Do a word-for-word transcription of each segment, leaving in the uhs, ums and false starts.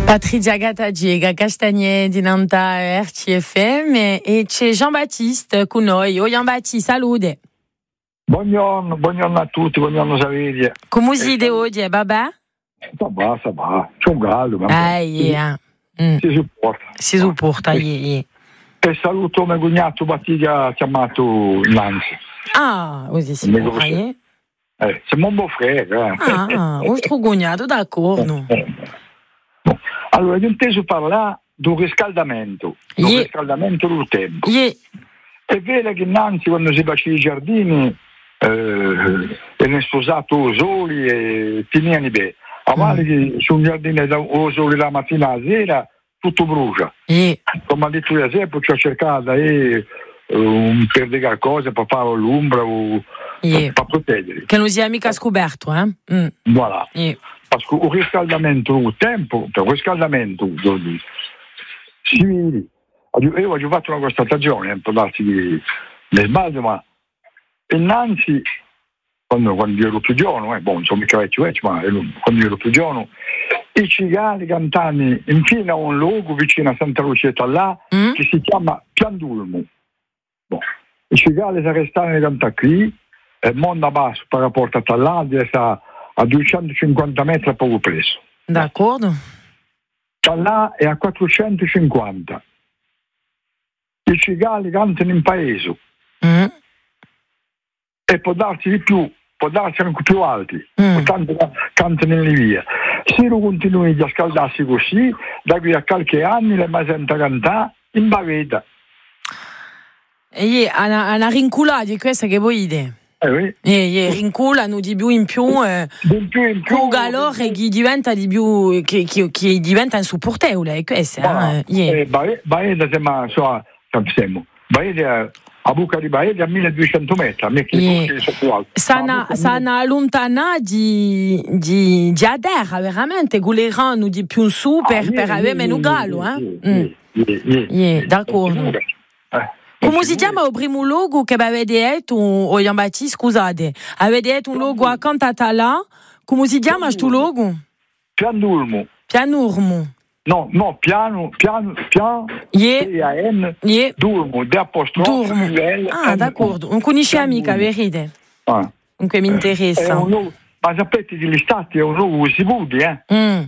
Patrizia Gattagiega, Castagne di Nanta R C F M e c'è Jean-Baptiste con noi. Oh Jean-Baptiste, salute. Buongiorno, buongiorno a tutti, buongiorno Saveria. Come si vede oggi, babà? Sta va, sta va. C'è un gallo, ma Ah, yeah. mm. si supporta. Si supporta, yeah, yeah. E saluto mio cognato Battigia chiamato Nancy. Ah, così si può, eh? Eh, c'est mon beau-frère. Eh. Ah, vostro cognato, d'accordo. Eh, eh. Bon. Allora, io ho inteso parlare del riscaldamento, del yeah. riscaldamento del tempo. Yeah. È vero che innanzi quando si faceva i giardini eh, e ne sposato soli e tenivano bene. A vale che su un giardino da soli la mattina alla sera tutto brucia. Yeah. Come ha detto io sempre, ci ho cercato eh, un per di qualcosa per fare l'ombra o yeah. per proteggere. Che non sia mica scoperto, eh? Mm. Voilà. Yeah. Perché il riscaldamento del tempo, il riscaldamento del civili. Io ho fatto una constatazione, un po' darsi di ne sbaglio, ma innanzi, quando, quando io ero più giovane, eh, boh, non sono mica vecchio vecchio, ma quando io ero più giovane, i cigari cantani infine a un luogo vicino a Santa Lucetta là, mm? che si chiama Piandulmo. Boh. I cigari si restano cantare qui, e Monda Basso per la porta là, sta a duecentocinquanta metri poco preso. D'accordo. Da là è a quattrocentocinquanta. I cigari cantano in paese mm. e può darsi di più, può darsi anche più alti, mm. tanto cantano in via. Se non continui a scaldarsi così, da qui a qualche anno le mai sento cantare in bavetta. E yeah, una, una rinculata di questa che vuoi dire? Eh oui. Yeah, yeah, rinculano di più in più, eh, di più in più, calore che diventa di più, che, che, che diventa insupportabile, e questo, eh, yeah. Baeda sembra, so, sappiamo, Baeda a buca di Baeda a milleduecento metri, a me che yeah. sono più alto. Sana lontana di di di Adera, veramente, guleranno di più in su per, ah, yeah, per avere yeah, meno gallo, eh? Yeah, yeah, yeah, yeah, yeah, d'accordo. Eh. Come si chiama il primo luogo che avete detto, o Jean-Baptiste, scusate, avete detto un luogo accanto a là, come si chiama questo luogo? Piandulmo. Pianurmo. No, no, piano, piano, piano, yeah. P A N, yeah. Durmo, de apostrofo, L, ah, d'accordo, non conosce mica, verite? Ah. Dunque mi interessa. Eh, luogo, ma sapete che l'estate è un luogo che si vede, eh? Mm.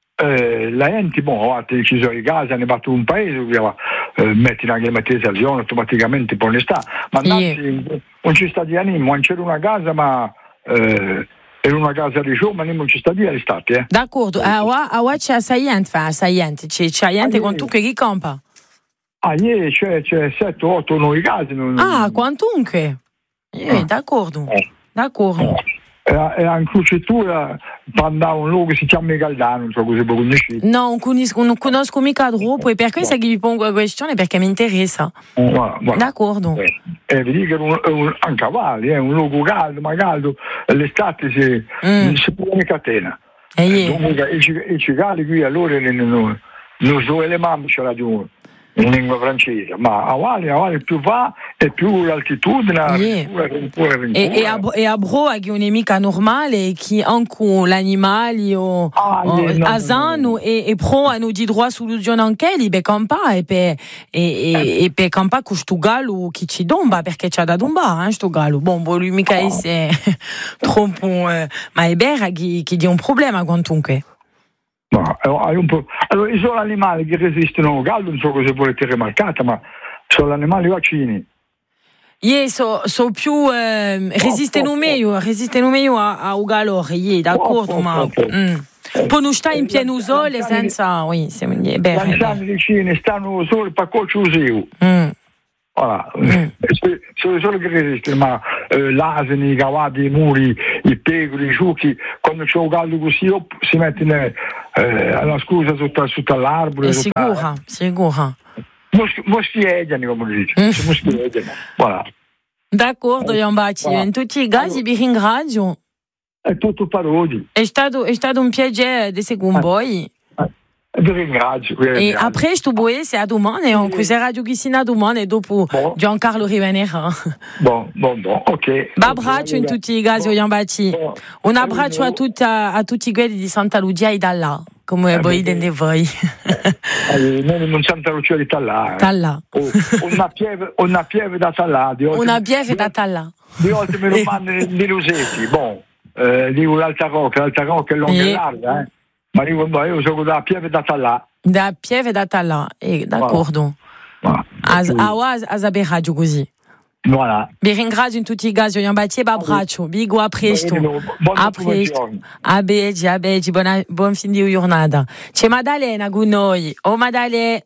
Eh, la gente, boh, ci sono i gas, hanno fatto un paese, eh, metti anche le materializzazioni automaticamente per l'estate, ma yeah. non ci sta di animo, non c'era una casa, ma eh, era una casa di show, ma non ci sta di l'estate, eh. D'accordo, a qua c'è Saient, fa Saient, c'è Saient con tu che chi campa? Ah, yeah, c'è, c'è sette, otto, nove case. Non... Ah, quantunque? Yeah, ah. D'accordo, eh. d'accordo. E anche cucitura andava un luogo che si chiama Galdano, non so cosa può conoscere. No, non conosco, non conosco mica troppo, e per questo no. che vi pongo la questione, perché mi interessa. Eh, voilà, voilà. D'accordo. E eh, vedi che è un, un, un cavallo, è un luogo caldo, ma caldo, l'estate si, mm. si pone in catena. Eh, yeah. Dunque, i, i cicali qui allora non, non so le mamme ce l'ha di uno. In lingua francese, ma a Vale, a Vale più va e più l'altitudine yeah. pure, pure, pure. E, e, a, e a Bro è un'emica normale che anche l'animale o, ah, o yeah, no, a Zano no, no. e, e Pro hanno di droit soluzione anche lì per campare e per e, e, e per campare con sto gallo che ci domba, perché c'è da domba eh, sto gallo. Bon, bon lui mica oh. è troppo eh, ma è vera che, che è un problema quantunque. No, hai un po'. Allora, ci sono animali che resistono al caldo, non so cosa volete rimarcare, ma sono animali vaccini. Yeah, so, so più eh, resistono meglio, resistono meglio al calore, yeah, d'accordo, oh, ma oh, oh. Mm. Poi non sta in pieno sole senza, oui, c'est bene. Gli anziani vicini stanno solo per colciusio. Mm. Voilà. Mm. Sono solo che resistono, ma eh, l'asino, i cavalli, i muri, i pegori, i ciucchi, quando c'è un caldo così si mettono eh, alla scusa sotto, sotto all'arbore. Sicura, sicura. Mostiediani, come dice. Mostiediani. Voilà. D'accordo, Jean-Baptiste. Voilà. In tutti i casi vi ringrazio. È tutto per oggi. È stato, è stato un piacere di seguire con voi. Vi ringrazio. E après, je te bois, c'est à domani, on causa Radio Chissina domani e dopo bon. Giancarlo rivenerà. Bon, bon, bon, ok. L'abbraccio in tutti i casi, Jean-Baptiste. Un abbraccio a, tutta, a tutti quelli di Santa Lucia e da là. come eh, voi dente voi. Eh, noi non Santa Lucia di Tallà. Eh. Tallà. Oh, una pieve, una pieve da Tallà. Di oggi, una pieve da Tallà. Di ottimi romani di Lusetti, bon, eh, dico l'Alta Rocca, l'Alta Rocca è lunga e larga, eh. Ma dico, boh, io sono da pieve da Tallà. Da pieve da Tallà, eh, d'accordo. Voilà. A Oaz, a Zabe Radio così. Voilà. Vi ringrazio in tutti i casi, un bacio, un abbraccio, bigo a presto. A presto. A beggi, a beggi, buon fin di giornata. C'è Maddalena con noi. Oh Maddalena.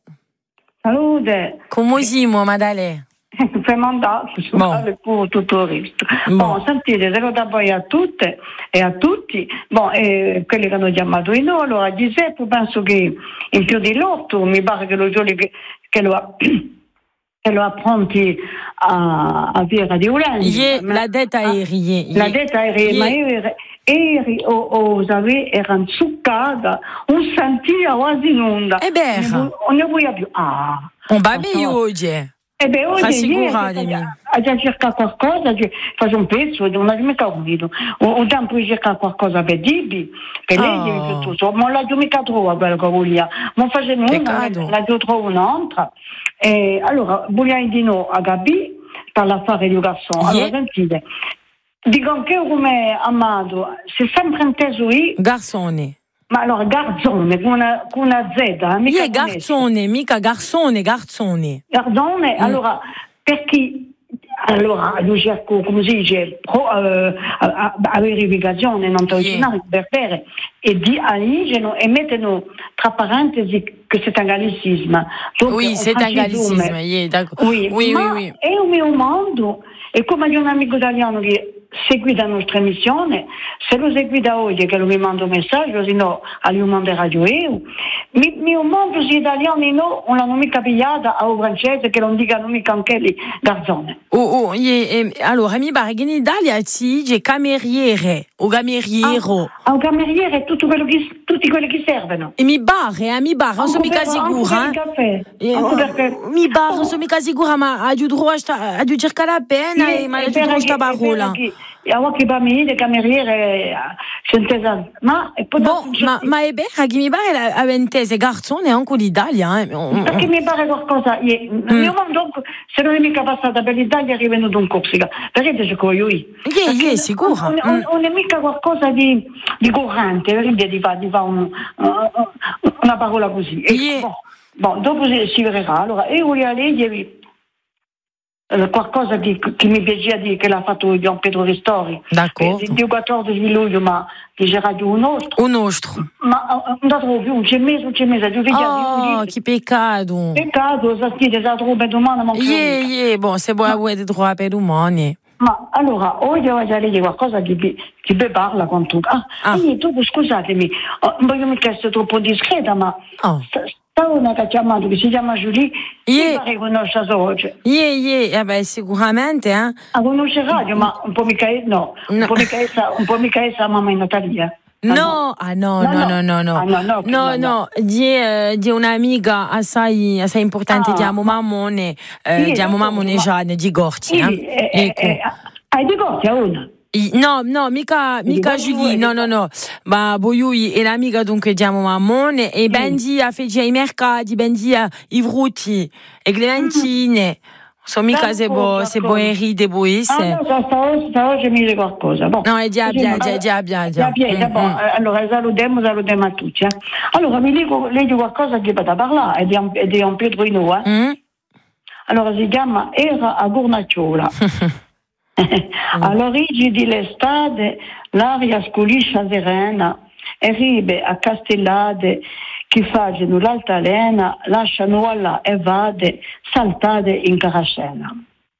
Salute. Come siamo Maddalena? Per mandato, bon. Pure tutto il resto. Bon. Bon, sentite, te lo da voi a tutte e a tutti. Bon, e quelli che hanno chiamato in noi, allora Giuseppe, penso che in più di l'otto, mi pare che lo giorno che, che lo ha... che lo ha pronti a, a via Radio Ulenzi. Yeah, la dette aerie. La dette aerie, ma io eri o, o sapevo, erano succata, un sentire quasi in onda. E beh, non ne vuoi più. Ah, un bambino oggi. E beh, oggi ieri, ha già cercato qualcosa, faccio un pezzo, non l'ho mica capito. Un tempo di cercare qualcosa per Dibi, per lei, oh. Tutto. Ma non l'ho mica trovato quello che voglio. Non facevo nulla, l'ho trovato un'altra. E allora, vogliamo dire no a Gabi per l'affare di garçon. Yeah. Allora, sentite, dicono che come amato, si è sempre inteso io. Garçone. Ma allora, garzone, con una, con una Z, eh, mica yeah, garzone, mica garzone, garzone. Garzone, mm. Allora, perché, allora, io cerco, come si dice, pro, uh, a, a verificazione, non sto dicendo per bere, e di alligeno e mettono tra parentesi che c'est un gallicisme. Donc, oui, c'est un gallicisme, yeah, d'accord. Oui, oui, ma oui, oui. È un mio mondo, e come di un amico italiano che segui la nostra emissione, se lo segui da oggi che lo mi manda un messaggio, se no io mando radio io, mi, mio mondo si italiano no, non l'hanno mica pigliata a un francese che non dicano mica anche lì, garzone. Oh, oh, yeah, eh, allora, mi pare che in Italia si dice cameriere o cameriero. Ah, un cameriere è tutto quello che, tutti quelli che servono. E mi pare, eh, mi pare, non sono mica sicura. Eh, perché... Mi pare, non sono mica sicura, ma ha dû cercare la pena e mi ha detto questa parola. E ora che bambini, le cameriere, ma bon, ma, ma è vero che mi pare la ventese garzone anche l'Italia. Eh. Perché mi pare qualcosa, io, mm. io donc, se non è mica passata per l'Italia, è venuto in Corsica. Perché te c'è io? Sì, sì, sicuro. Non, non, non è mica qualcosa di, di corrente, perché di fare fa un, uh, una parola così. E, yeah. bon, bon, dopo si, si vedrà. Allora, io voglio dire qualcosa di, che mi piaceva di che l'ha fatto Gian Pedro Ristori. D'accordo. Il quattordici luglio, ma che c'era di un nostro. Un nostro. Ma non da trovo più, un c'è mese, un c'è mese. Oh, che peccato. Peccato, sa che da trovo per domani, ma yeah, yeah, bon, se vuoi avere trovato per domani. Ma allora, oggi voglio dire qualcosa che chi parla con tu. Ah, ah. E tu, scusatemi, non voglio mica essere troppo discreta, ma oh. C'è una che ha chiamato, che si chiama Julie, yeah. che conosce a oggi. Yeah, yeah, eh beh, sicuramente, eh. A conosce radio, ma un po' mica no, no. un po' mica essa, un po' mica essa mamma in Natalia. No, ah no, no, no, no, no, ah, no, no, no, no, di, eh, di un'amica assai, assai importante, ah. di amo Mamone, eh, sì, di amo Mamone Gianni, di Gorti, eh. Sì, eh, ecco. Eh, hai di Gorti a una? No, no, mica, mica Julie, no, no, no, ma Boiui è l'amica dunque di amo Mamone e Bendi a fait i mercati, Bendi a i frutti e Clementine. Sono mica se bo, se boeri de boisse. Ah, no, sta oggi mi dice qualcosa. Bon. No, è già bien, già, già, già, già. Già, bon, allora salutiamo, salutiamo a tutti. Eh. Allora, mi dico, lei di qualcosa che va da parlare, è di un Pedrino, eh. Mm. Allora, si chiama Era a Gornacciola. All'origine dell'estate l'aria sculiscia serena e ribe a castellate che facciano l'altalena lasciano alla e vade saltate in carascena.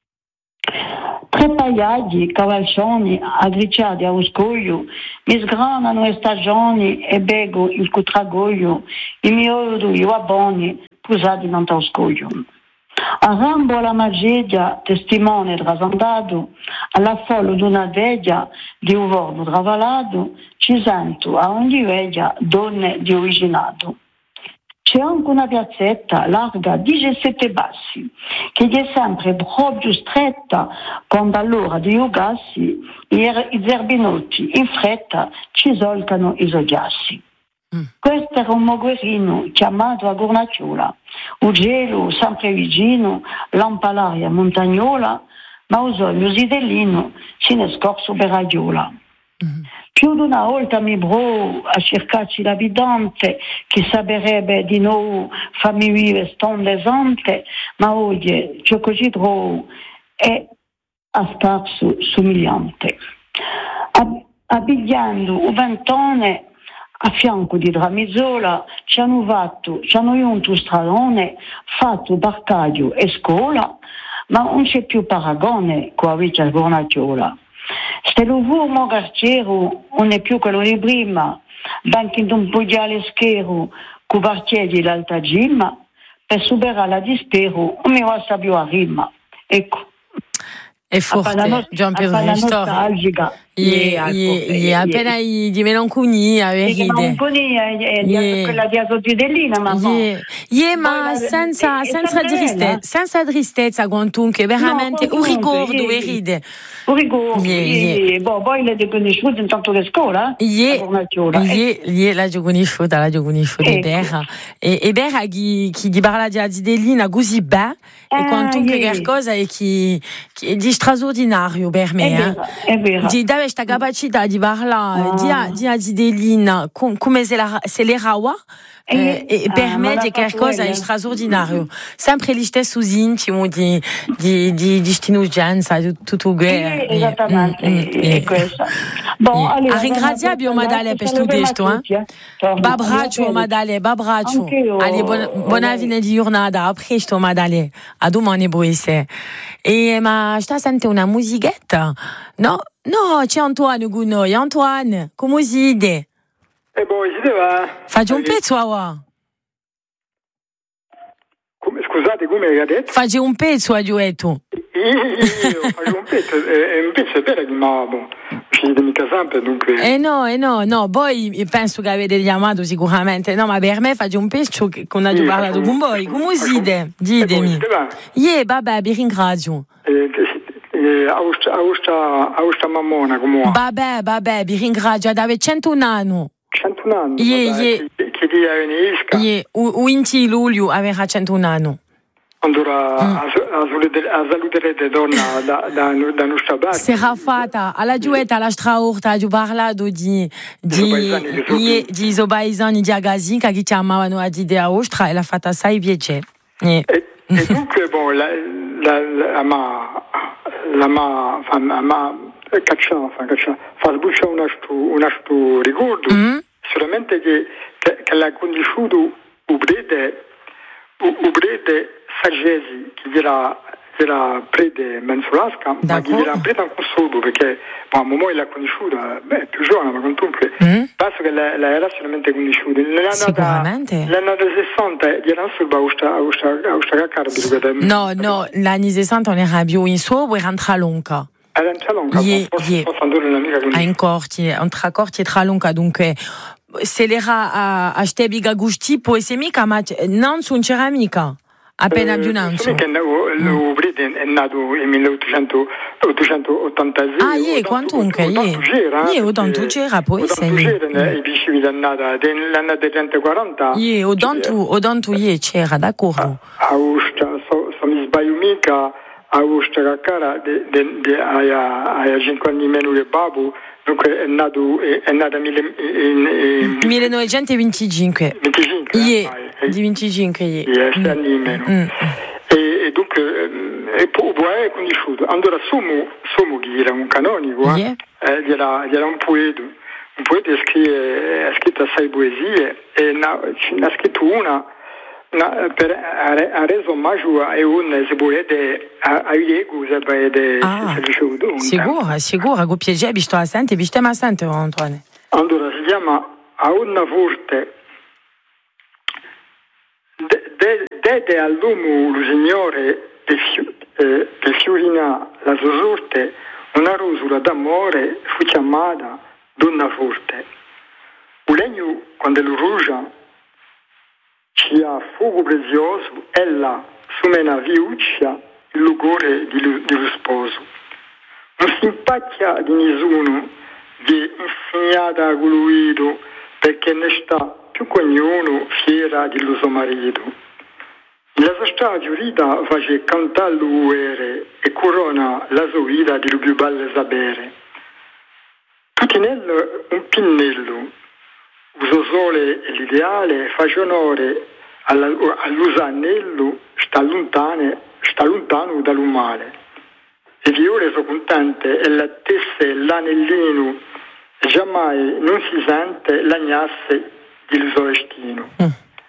Tre pagliaggi, cavalcioni, aggricciati a un scoglio, mi sgranano le stagioni e bego il cutragoglio, i miei odori abboni posati in un scoglio. A rambo alla magedia, testimone trasandato, alla folla d'una veglia di un uomo travalato, ci sento a ogni veglia donne di originato. C'è anche una piazzetta larga diciassette bassi, che è sempre proprio stretta, quando all'ora di Ugassi i zerbinotti in fretta ci solcano i soggiassi. Mm. Questo era un moguerino chiamato a Gornacciola, un gelo sempre vicino, lampalaria montagnola, ma usò il musitellino, se ne scorso per raggiola. Mm. Più di una volta mi bro a cercarci l'abitante che saperebbe di noi fammi vivere stondesante, ma oggi ciò così trovo è a scarso somigliante. Ab- abbigliando un ventone a fianco di Dramizola ci hanno fatto, ci hanno giunto stradone, fatto barcaggio e scuola, ma non c'è più paragone con la vita Gornacciola. Se lo vuomo garciero non è più quello di prima, anche in un pugiale schero, con barcieri l'alta gimma, per superare la dispero, non mi va più a rima. Ecco. È forte, Gian Pietro nostalgica. È appena di melanconia, vedi? Melanconia è quella di Azotidellina, ma ma senza tristezza, senza tristezza, quantunque veramente un ricordo e ride. Un ricordo, poi l'hai conosciuta intanto che scuola? Ie, la conosciuta, la conosciuta e Berra. E Berra che ti parla di Azotidellina così bene, e quantunque qualcosa è che di straordinario per me. È vero, è vero. Di dare questa capacità di parlare di Azotidellina come se l'erawa, e, e per me è qualcosa di straordinario. Sempre gli stessi intimi di di di di stinugenza, tutto che esattamente è questo. Bon, allora ringraziamo Madale per tutto questo, eh. Babraccio Madale, babraccio. Allez, buona fine di giornata, a presto Madale. A domani buese. E ma sta sente una musichetta? No? No, c'è Antoine con noi. Antoine, come si ide? E poi si deve... Faccio un pezzo, ora. Come, scusate, come hai detto? Faccio un pezzo, ha detto. Io faccio un pezzo, è un pezzo vero che ma bon, uscite mica sempre, dunque... Eh no, eh no, no, poi penso che avete chiamato sicuramente, no, ma per me faccio un pezzo che con ha parlato con voi, come si ide? Ditemi. Yeah, vabbè, vi ringrazio. Eh, a questa mammona come vabbè vabbè vi ringrazio ad avere centuno anni centuno anni yeah, yeah. che dia venisca yeah. u venti luglio avrà centuno anni allora mm. a saluterete donna da da da nostra base sarà fatta alla giuetta alla straorta giù parlato di di di di sobaisani di agazin che chiamavano a di a ostra e l'ha fatta assai piacere yeah. e, e dunque bon la la, la ma la ma fa ma caccia fa caccia fa sbuccia un altro un altro ricordo mm. solamente che, che che la conosciuto ubrede ubrede sagesi che era era prede mensolasca ma che era prede anche solo perché ma mamma l'ha conosciuta beh più giovane ma comunque mm. penso che la, la era solamente conosciuta sicuramente l'anno sessanta era sul bausta austa austa carbi no no l'anni sessanta on era più in suo era Tralonca era in Tralonca yeah, yeah. a in corti un tracorti e Tralonca dunque se l'era a a Stebiga Gusti poi se mica ma non sono ceramica appena più non so che lo brede è nato nel milleottocentottanta ah ie quantunque ie ie ottanta c'era poi sei i vicini dannata dell'anno duecentoquaranta ie ottanta ottanta ie c'era d'accordo a uscia so mi sbaglio mica a uscia cara de de a cinque anni meno che babu dunque è nato è nato nel millenovecentoventicinque venticinque ie di venticinque ie ie sei anni meno e dunque e poi è conosciuto allora Somo Somo che era un canonico eh era era un poeta un poeta che ha scritto assai poesie e ne ha scritto una per ha reso omaggio a un poeta a Iego sapete sicuro sicuro con piacere sto a sente vi stiamo a sente Antoine allora si chiama A una forte dete all'uomo il Signore che fiorina la sua sorte una rosura d'amore fu chiamata donna forte un legno quando lo rugia ci ha fuoco prezioso ella sumena viuccia il lugore di lo sposo non si impacchia di nessuno di insegnata a colluito perché ne sta più che ognuno fiera del suo marito. La sua storia giurida face cantare l'uere e corona la sua vita di più belle sapere. Tutti nello un pinnello, uso sole e l'ideale, face onore all'usanello, sta lontano, sta lontano dal male. E di ore sono contente e la testa e l'anellino, giammai non si sente l'agnasse del suo destino. Mm.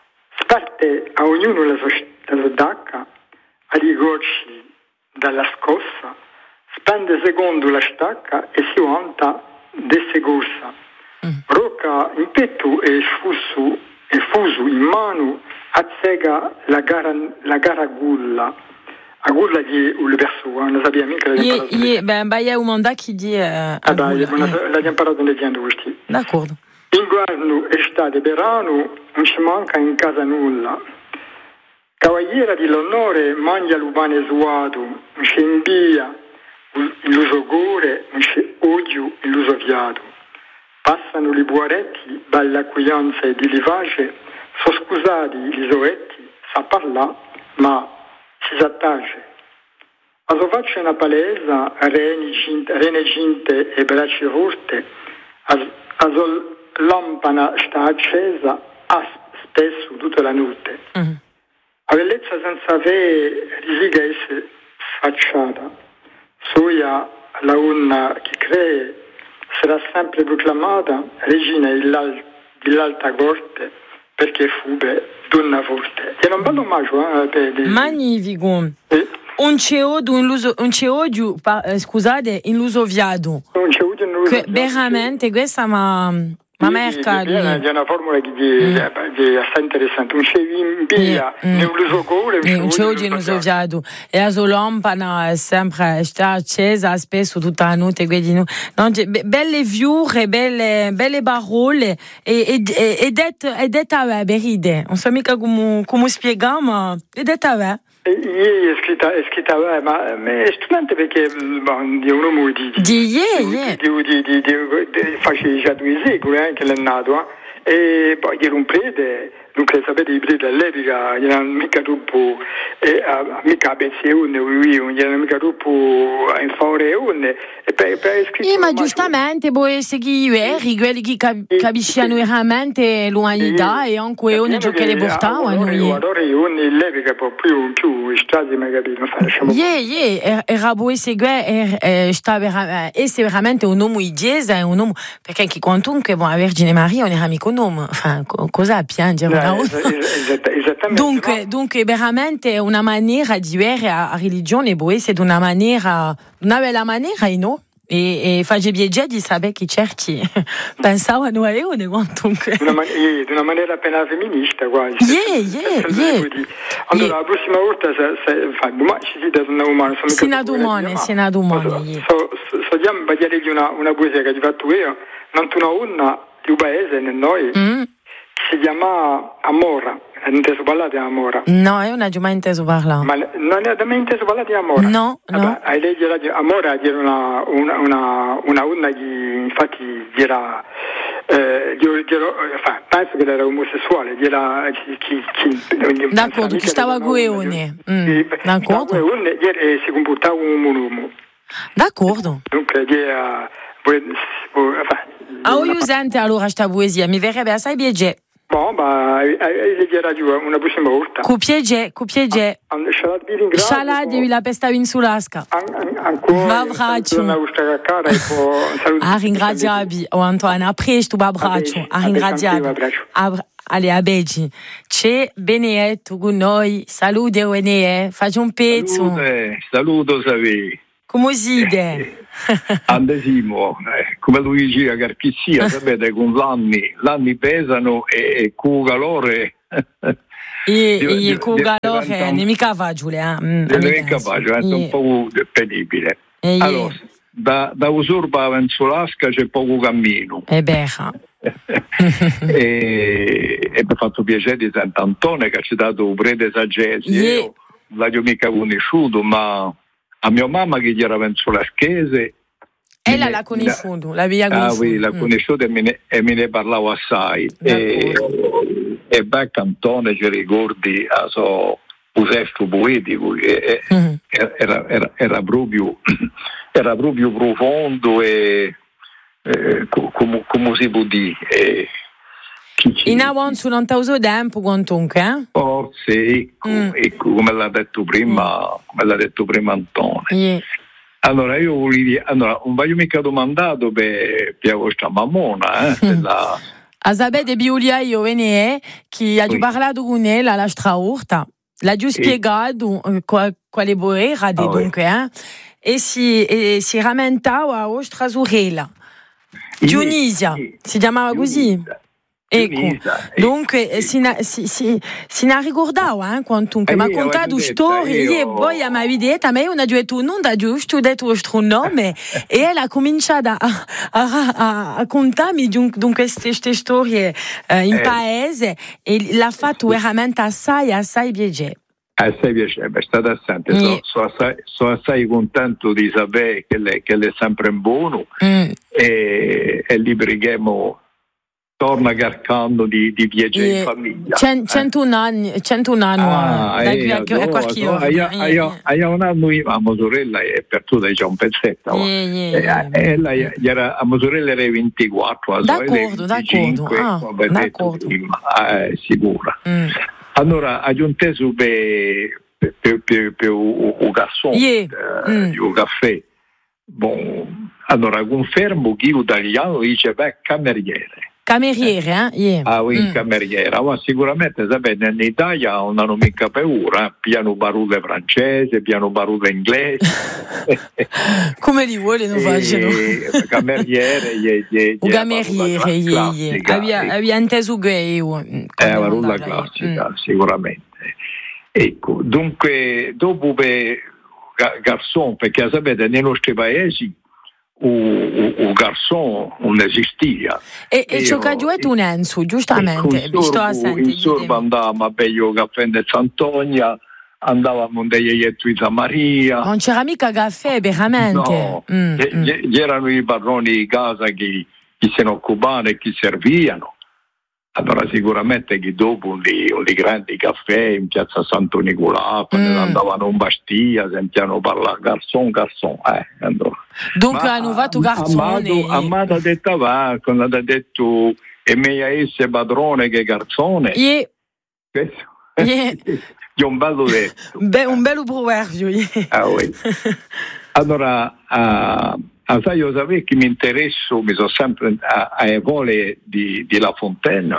Sparte a ognuno la sua, la sua dacca, a rigorci dalla scossa, spende secondo la stacca e si vanta de segorsa. Mm. Rocca in petto e fuso, e fuso in mano, azzega la gara, la gara gulla. A gulla di un verso, non sapeva mica la imparato. Ben, bah, il y a un mandat qui dit. Euh, ah, bah, l'abbiamo imparato negli anni questi. D'accordo. Inverno, estate, verano, non ci manca in casa nulla. Cavaliera dell'onore mangia l'ubane suato, non c'è invia l'uso gore, non c'è odio l'uso viato. Passano i buaretti, dall'accoglienza e di livage, sono scusati gli soetti, sa parlare, ma si s'attace. A sua faccia una palesa, reneginte e braccia rotte, a sua lampana sta accesa, a spesso tutta la notte. Mm. A bellezza senza avere risiga essere sfacciata. Soia la una che cree sarà sempre proclamata regina dell'alta corte, perché fube donna forte. E non bello omaggio, eh, per di... Magnifico. Eh? Un c'è odio, un c'è odio, eh, scusate, in l'uso viado. Un c'è odio in l'uso viado. Veramente, questa ma ma merca. È una formula che è assai interessante. Un c'è in via, nell'uso gore, un c'è odio in l'uso viado. E la sua lampana è sempre sta accesa, spesso tutta la notte, quindi no, belle viure, belle belle parole e ed è detta a beride. Non so mica come come spiegare, ma è detta a Ieri è scritta, è scritta, ma, ma è studente perché di un uomo di di ieri di di di face già due secoli anche l'è nato e poi era un prete, dunque sapete i preti all'epoca non erano mica troppo e mica pensione non erano mica troppo in favore e per per scritto ma giustamente poi seguire quelli che capiscono veramente l'umanità e anche ogni giorno che le portavano allora io l'epoca più più strati magari non facciamo yeah yeah era poi seguire sta veramente e se veramente un uomo di chiesa un uomo perché chi quantunque la Vergine Maria non era mica un uomo enfin cosa a piangere esattamente dunque dunque veramente una maniera di vedere la religione poi è una maniera una bella maniera no e, e face piacere di sapere che certi pensavano a leone quantunque una, man- yeah, una maniera appena femminista quasi yeah yeah yeah allora yeah. La prossima volta se, se fa ma ci si dà una umana si na domani si na domani so so diamo vedere una una poesia che ho fatto io non tu una di un paese nel noi mm. Si chiama Amora, non inteso parlare di Amora? No, io non ho mai inteso parlare. Ma non hai mai inteso parlare di Amora? No, no. Vabbè, hai letto di Amora era una una una una una che infatti era eh, io, io, penso che era omosessuale, era chi chi, chi d'accordo, chi stava a Gueone. Mm, d'accordo. E si comportava come un uomo. D'accordo. Dunque era a io sente allora sta poesia, mi verrebbe assai piacere. Bon, ma leggerà giù una prossima volta. Cu piacere, cu piacere. Scialà di la pesta in sulasca. Ancora. Babraccio. A ringraziabi. O Antoine, après tu babraccio. A ringraziabi. Allez, a Beggi. C'è bene tu con noi. Salute, Wene. Faccio un pezzo. Salute, saluto, savi. Come side? Andesimo, eh, come lui diceva che chi sia, sapete, con l'anni, l'anni pesano e, e con calore. E, di, e con calore non è mica facile, eh? Non è mica facile, è un po' penibile. E allora, da, da Usurpa a Venzolasca c'è poco cammino. È vero. e, e mi ha fatto piacere di Sant'Antone che ci ha dato un prete saggesi. Io non l'ho mica conosciuto, ma a mia mamma che gli era penso la schese Ella l'ha conosciuta, l'aveva conosciuta. Ah, sì, l'ha conosciuta mm. e, me ne, e me ne parlavo assai. E, e beh, Cantone ci ricordi a so usesto poetico che mm. era, era, era, proprio, era proprio profondo e eh, come, come si può dire. E, in avanti non ti uso tempo quantunque, eh? Oh sì, ecco, mm. ecco, come l'ha detto prima, mm. come l'ha detto prima Antonio. Yeah. Allora io volevo dire, allora non voglio mica domandato per, per questa mammona, eh? Mm. La... A sapere Biulia io venne che ha oui. parlato con lei alla straurta, l'ha già spiegato quale, quale era di ah, dunque, oui. eh? E si, e si rammentava a vostra sorella, Dionisia, sì. si chiamava così. Ecco, dunque si si si si ne ricordava, eh, quantunque, ma contato storie, e poi mi ha detto, ma io non ho detto non da giusto, ho detto il suo nome, e ella ha cominciato a, a, a, a contarmi dunque queste, queste storie eh, in eh. paese, e l'ha fatto veramente assai, assai piacere. Assai piacere, è stata assente, mm. sono, sono, assai, sono assai contento di sapere che lei, che lei è sempre in buono, mm. e, e li preghiamo torna carcando di, di piacere in famiglia. centuno anni, centuno anni. Ah, da qui a, a qualche ora. Io un anno a mia sorella e per tutto c'è un pezzetto. Yeah, yeah, e lei era, a mia sorella era ventiquattro. D'accordo, d'accordo. Ah, d'accordo. Eh, sicura. Mm. Allora, ho inteso per il garçon, il caffè. Bon, allora confermo che l'italiano dice beh, cameriere. Cameriere, eh? Yeah. Ah, oui, mm. cameriera. Ma sicuramente, sapete, in Italia non hanno mica paura, eh? Piano baruto francese, piano baruto inglese. Come li vuole non facciano? Cameriere, ye, ye, o cameriere, ye, ye. Aveva inteso che io. È una parola classica, mm. sicuramente. Ecco, dunque, dopo per garçon, perché sapete, nei nostri paesi il garçon non esistia. E, e ciò che ha detto un Enzo, giustamente. Il sorbo, il sorbo andava a bevo caffè di Sant'Ogna, andavamo a Ietto di San Maria. Non c'era mica caffè, veramente. No, mm, e, mm. erano i padroni di casa che, che se ne occupavano e che servivano. Allora sicuramente che dopo di, di grandi caffè in piazza Santo Nicolò, quando mm. andavano in Bastia, sentiano parlare garçon, garçon. Eh, allora. Dunque hanno fatto garçone. Amato ha detto va, quando ha detto è meglio essere padrone che garçone. Yeah. Questo yeah. è un bello detto. Be- un bello proverbio. Yeah. Ah, oui. Allora, uh, Ah, sai, io sapevo che mi interesso, mi sono sempre alle vole di, di La Fontaine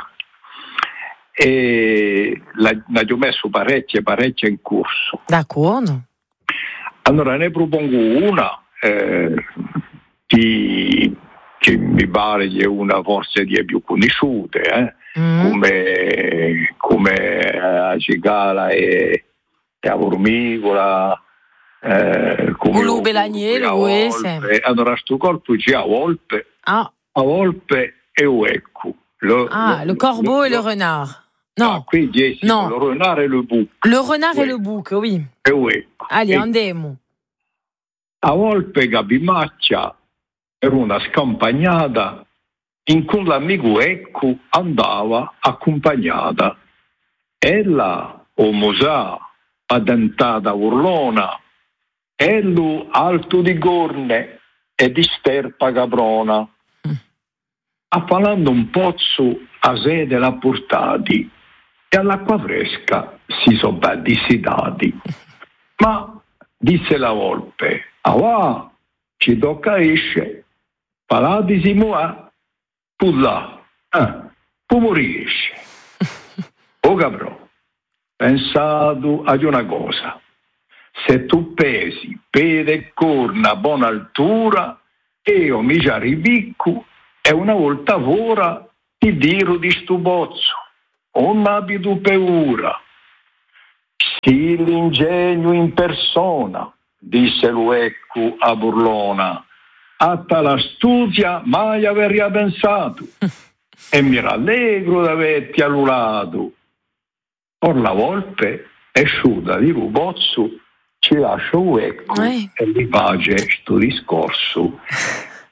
e l'ho messo parecchie, parecchie in corso. D'accordo. Allora ne propongo una eh, che, che mi pare che è una forse di più conosciute, eh, mm. come, come la cicala e la formicola. Eh, come un belaniero, allora sto corpo c'è a volpe, ah. a volpe e uecco. Le, ah, le, le corbeau le, et le renard. Non. Ah, qui c'è non. Le renard et le bouc. Le renard et le bouc, oui. E uecco. Allez, e, andiamo. A volpe Gabimaccia era una scampagnata in cui l'amico Ecco andava accompagnata. Ella, o Mosà, addentata urlona, Ello alto di gorne e di sterpa caprona. Affalando un pozzo a sede la portati e all'acqua fresca si sono ben dissidati. Ma, disse la volpe, ah va, ci tocca esce, palati si muove, pullà, eh, pu morisce. O caprò, pensato ad una cosa. Se tu pesi, pede e corna a buona altura, io mi ci arrivicco e una volta fuori ti diro di stu bozzo. Non abito paura. Sì, l'ingegno in persona, disse l'uecco a burlona. A tale astuzia mai avrei pensato e mi rallegro d'averti allulato. Or la volpe, esciuta di rubozzo, ci lascio uecco eh. e gli face sto discorso.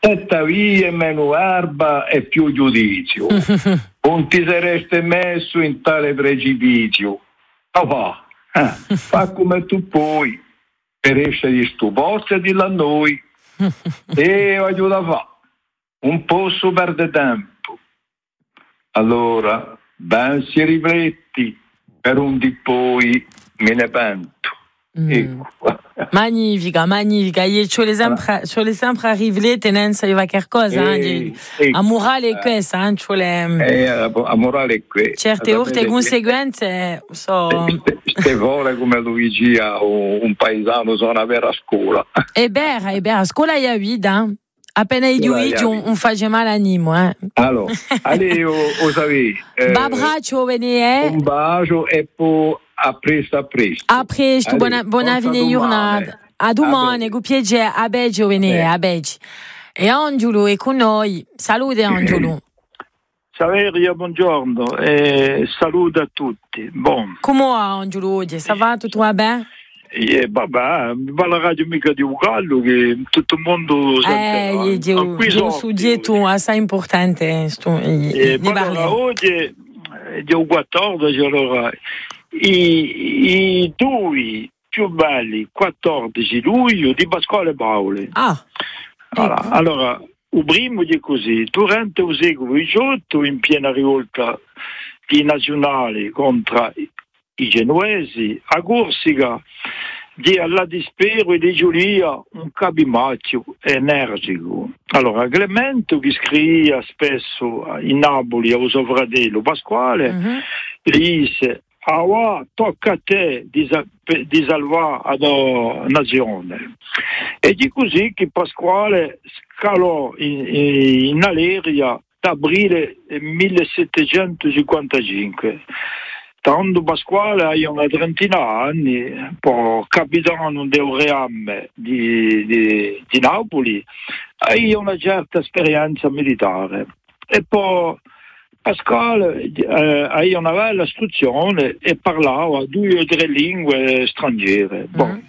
tuttavia meno erba e più giudizio. Non ti saresti messo in tale precipizio. Ma va, eh, fa come tu puoi, per essere di sto posto e di là noi. E voglio da fare, un po' su perde tempo. Allora, ben si rifletti, per un di poi me ne pento. Mm. Ecco. Magnifica, magnifica. E ci vuole sempre arrivare, tenenza di qualche cosa. E, eh, a morale è questa, eh, ci vuole... Eh, a morale è questa. Certe urte conseguenze so... Ste vuole come Luigi a un paesano sono una vera scuola. È vero, è vero. Scuola è vita. Appena i Luigi un, un fa male animo, eh. Allora, allora, o sapete. Eh, bacio, vene, eh. Un bacio e poi a presto, a presto. A presto, buona, buona fine giornata. A domani, con piacere, a Beggio, vene, eh. a Beggio. E Angelo è con noi. Salute, Angelo. Saveria, buongiorno e saluto a tutti. Bon. Come va, Angelo, oggi? Ça va, tutto va bene? Eh, vabbè, va la radio mica di Ugallo che tutto il mondo eh, è un soggetto assai importante sto, eh, di allora, oggi è il quattordici, allora i, i due più belli quattordici luglio di Pasquale Paoli. Ah, allora, ecco. allora il primo è così, durante il secolo diciotto in piena rivolta di nazionali contro i genuesi, a Corsica di alla dispero e di Giulia un capimaccio energico. Allora, Clemento, che scriveva spesso in Napoli a suo fratello Pasquale, uh-huh. disse: ah, tocca a te di, di salvare la nazione. E di così che Pasquale scalò in, in Aleria d'aprile millesettecentocinquantacinque. Tanto Pasquale ha una trentina d'anni, poi capitano del Reame di, di, di Napoli, ha una certa esperienza militare. E poi Pasquale eh, ha una bella istruzione e parlava due o tre lingue straniere. Mm. Bon.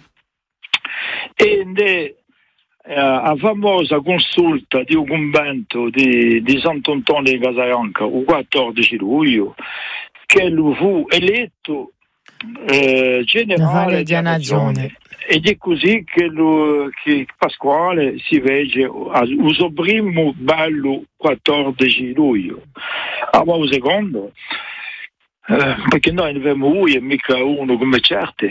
E de, eh, a famosa consulta di un convento di, di Sant'Antonio di Casabianca, il quattordici luglio, che lui fu eletto eh, generale di nazione. Ed è così che, lui, che Pasquale si fece il suo primo bello quattordici luglio. Ah, ma un secondo, eh, perché noi ne abbiamo uno e mica uno come certe.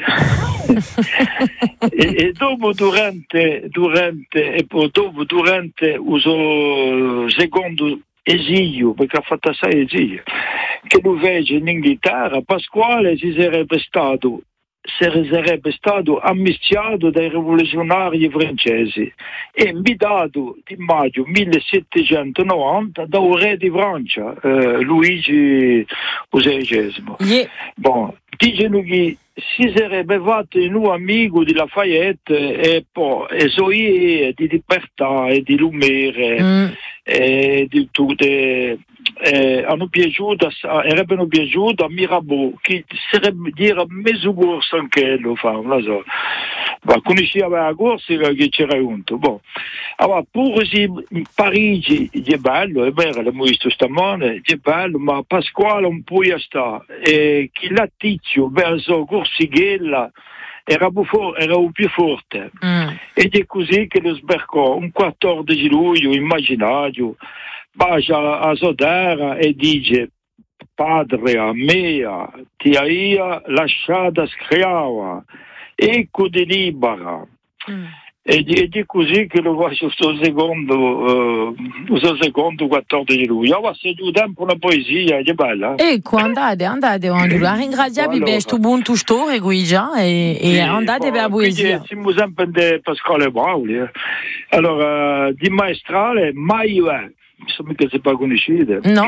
e, e dopo durante, durante, e poi dopo durante il suo secondo esilio, perché ha fatto assai esilio, che lo fece in Inghilterra, Pasquale si sarebbe stato sarebbe stato amnistiato dai rivoluzionari francesi e invitato di maggio millesettecentonovanta da un re di Francia, eh, Luigi sedicesimo. Yeah. Bon, dicono che si sarebbe fatto in un amico di Lafayette e poi e Zoe di Libertà e di Lumiere mm. e di tutte eh, hanno piaciuto sarebbero piaciuto a Mirabeau che sarebbe dire mezzo corso anche lo fa, non lo so, ma conosceva la corsa che c'era junto. Bon. Allora pure se in Parigi è bello, è vero, l'abbiamo visto stamane, è bello, ma Pasquale un po' sta e che la Tizio verso Corsighella era più, for- era più forte mm. ed è così che lo sbarcò un quattordici luglio immaginario, bacia a Sodera e dice: Padre mia, ti hai lasciata schiava, ecco di libera. Mm. Ed è così che lo faccio sto secondo, uh, sto secondo quattordici luglio. Ma se giù tempo una poesia, è bella. Ecco, andate, andate, Angelo. Ringraziavi per questo buon storico già e, e sì, andate per la poesia. Siamo sempre di Pasquale Paoli. Eh. Allora, di maestrale, mai è. Insomma, che si può conoscere. No.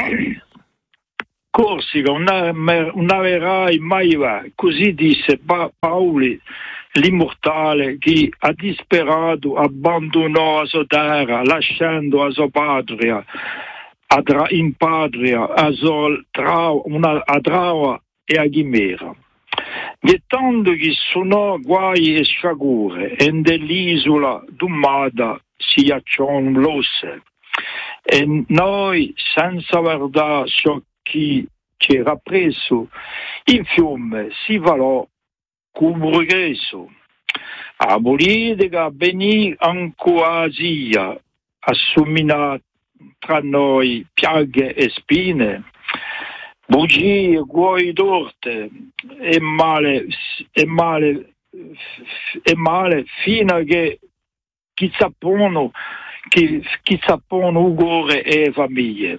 Corsica, un averai mai va. Così disse pa- Paoli, l'immortale, che ha disperato abbandonò la sua terra, lasciando la sua patria, tra- in patria, a, sua trau- una, a Traua e a Chimera. Gettando che suonò guai e sciagure, e dell'isola d'Umada si ghiacciano l'osse. E noi, senza guardare ciò che ci era preso, il fiume si valò come regresso. A politica venì ancora sia, assumina tra noi piaghe e spine, bugie, guai d'orte e male, e male, e male fino a che chi sappono, chi, chi sappono ugore e famiglie.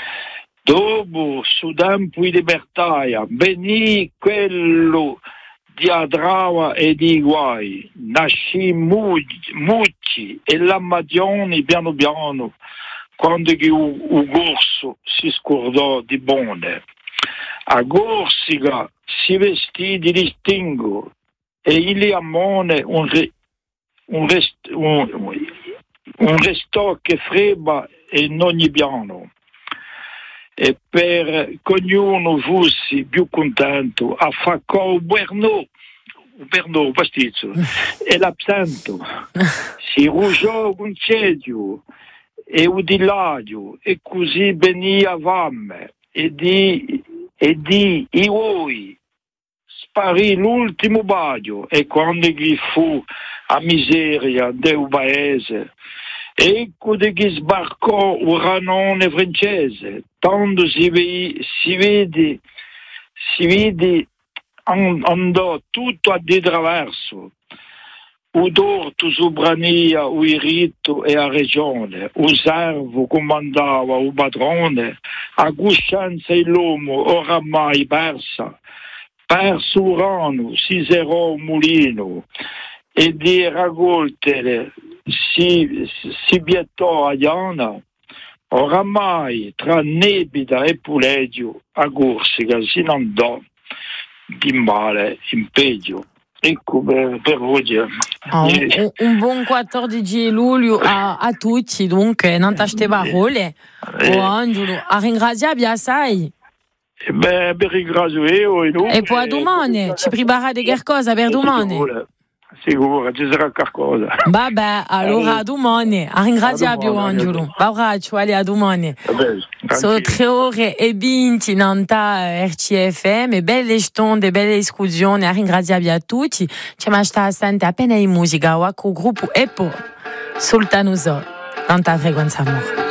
Dopo, su tempo di libertà, venì quello di adrava e di guai, nascì mucci e lammagioni piano piano, quando il gorso si scordò di bone. A Corsica si vestì di distingo e il amone un, re, un, rest, un, un restò che freba in ogni piano. E per che ognuno fosse più contento, affaccò un Bernò, un Bernò pasticcio, e l'absento, si rugiò un cedio e un dilario, e così venì a vamme, e di, e di i voi, sparì l'ultimo bacio, e quando gli fu a miseria del paese, ecco di chi sbarcò un ranone francese, tanto si, ve, si vede, si vede andò tutto a di traverso, o d'orto sobrania, o il rito e a regione, o servo comandava o padrone, a coscienza l'uomo oramai persa, perso urano, si serò un mulino, e di raccolte si, si vietò a Iana, oramai tra Nebida e Puleggio a Corsica si andò di male in peggio. Ecco per, per oggi. Oh, un, un buon quattordici luglio a, a tutti, dunque non tante parole. Eh. Oh, Angelo, a ringraziarvi assai. Eh beh, per ringrazio io e noi. E poi a domani, ci preparate qualcosa per domani? Sicuro, ci sarà qualcosa. Vabbè, allora a domani. A ringraziarvi, Angelo. Babraccio, allez, a domani. Sono tre ore e venti in Anta R C F M, e belle stonde, belle escursioni, a ringraziarvi a tutti. Ci sta a sentire appena in musica, o con il gruppo Epo, Sultanuso, Anta Frequenza Amore.